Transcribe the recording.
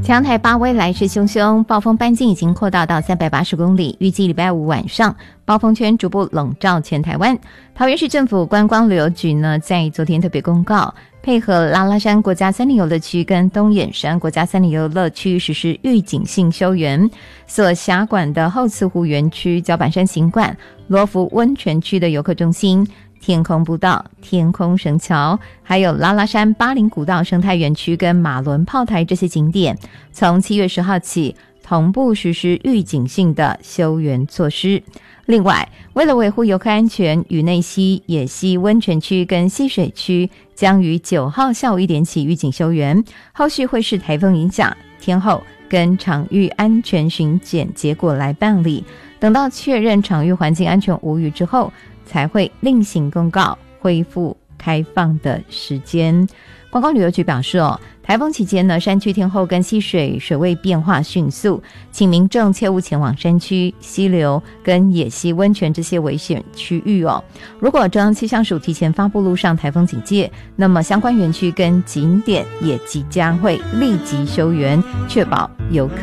强台八威来势汹汹，暴风半径已经扩大到380公里，预计礼拜五晚上暴风圈逐步笼罩全台湾。桃园市政府观光旅游局呢，在昨天特别公告，配合拉拉山国家森林游乐区跟东眼山国家森林游乐区实施预警性休园，所辖管的后慈湖园区、角板山行馆、罗浮温泉区的游客中心、天空步道、天空绳桥，还有拉拉山巴林古道生态园区跟马伦炮台这些景点，从7月10号起同步实施预警性的休园措施。另外，为了维护游客安全，屿内溪、野溪温泉区跟溪水区将于9号下午1点起预警休园，后续会视台风影响、天候跟场域安全巡检结果来办理，等到确认场域环境安全无虞之后，才会另行公告恢复开放的时间。观光旅游局表示台风期间呢，山区天候跟溪水水位变化迅速，请民众切勿前往山区、溪流跟野溪温泉这些危险区域如果中央气象署提前发布陆上台风警戒，那么相关园区跟景点也即将会立即休园，确保游客